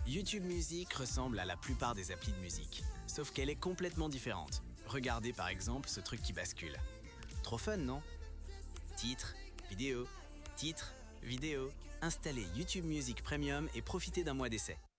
YouTube Music ressemble à la plupart des applis de musique, sauf qu'elle est complètement différente. Regardez par exemple ce truc qui bascule. Trop fun, non? Titre, vidéo, titre, vidéo. Installez YouTube Music Premium et profitez d'un mois d'essai.